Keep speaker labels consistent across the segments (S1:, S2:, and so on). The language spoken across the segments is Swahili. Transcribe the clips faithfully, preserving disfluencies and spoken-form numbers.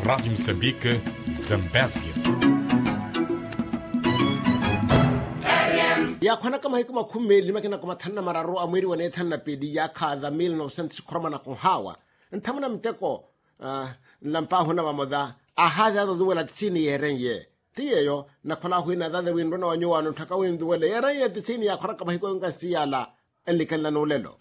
S1: Rádio Moçambique, Zambésia.
S2: Ya khwana ka mahiko makhumeli makina ka mathanna mararo a mweri wane thanna pedi ya kha mil no cents kroma na kunhawa nthamuna mteko lampa huna mamoda a haja do duwela tsini yerenye tiyeyo na khona huina dade winro na wanyo no thaka windu wele yerenye tsini ya khona ka mahiko ngasi yala elikalla no lelo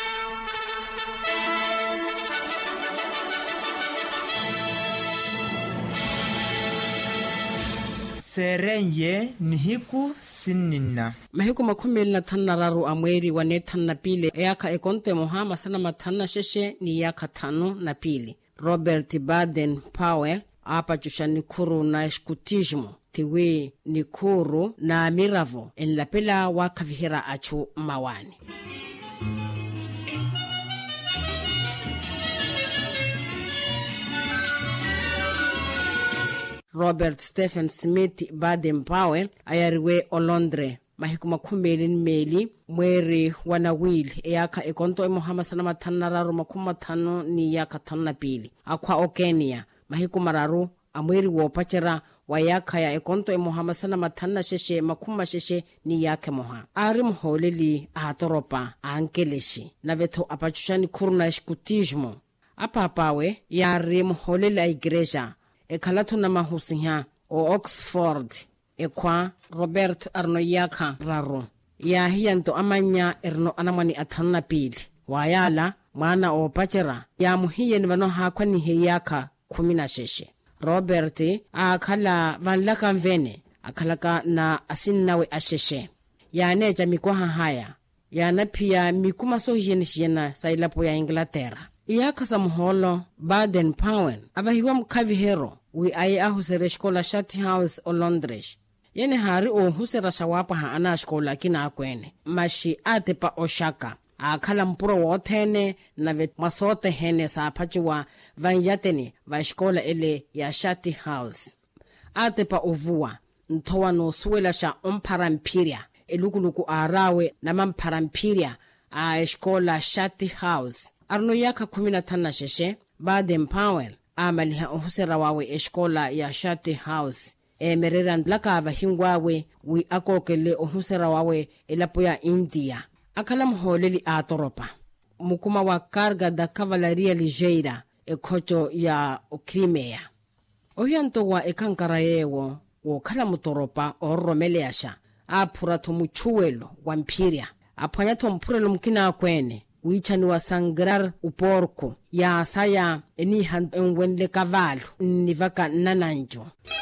S3: serenye nihiku sinina
S4: mahiku makhumeli na thanna raru a mweri wane thanna pile yaka ekonte mohama sana mathanna sheshe ni yaka thanu na pili Robert Baden Powell apa chushani kuru na eskutismo tiwi ni kuru na miravo en la pela wakavihira achu mawani Robert Stephen Smith Baden Powell ayariwe olondre mahiku makhumeli meli mweri wanawili eyaka ekonto emuhama sana mathanna raru makuma thanu ni yaka thanu na pili akwa okenia mahiku mararu amweri wopachera wayaka ya ekonto emuhama sana mathanna sheshe makuma sheshe ni yake moha ari mholeli ahatoropa ankeleshi na vetho apachushani kuruna eskutismo apapawe yari mholeli a igreja ekhalatu na mahusiha o Oxford ekwa Robert Arnoyaka raru ya hiyanto amanya erno anamani athanna pili wayala mwana o pachera ya muhiyeni vano hakwa ni heyaka kumi na sheshe Robert akhala vanlaka mvene akhalaka na asinnawe asheshe ya neja mikwaha haya ya na pia mikuma sohiyeni shiyena sailapo ya Inglaterra iyaka sa muholo Baden Powell abahiwa mkavihero wi aye ahusere shkola Shati House o Londres yene hari o husera shawapa ha ana shkola kina akwene mashi atepa oshaka akhala mpuro wothene na vet masote hene sa phachiwa vanjateni va shkola ele ya Shati House atepa ovua nthowa no suwela sha ompharampiria elukuluku arawe na mampharampiria a shkola Shati House arno yaka kumi na tano sheshe Baden Powell amaliha ohusera wawe eshkola ya Shati House emerera laka vahingwawe wi akokele ohusera wawe elapo ya India akala mholeli atoropa mukuma wa carga da cavalaria ligeira ekhocho ya Crimea oyanto wa ekankara yewo wo khala mutoropa oromeleasha aphura thomuchuwelo wa mpiria aphwanya thomphurelo mkina akwene wichani wa sangrar uporko ya saya eni han enwenle kavalu nivaka nananjo